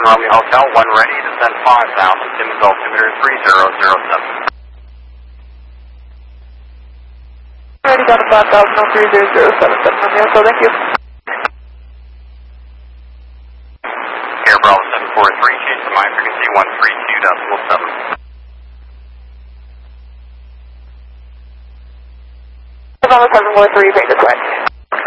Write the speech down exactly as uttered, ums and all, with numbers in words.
Romeo Hotel, one ready to send five thousand, Simmons altimeter three zero zero seven. Ready down to five thousand, three zero zero seven, seven Romeo, so thank you. Air Bravo seven four three, change to my frequency one three two decimal seven. Bravo seven four three, make this way.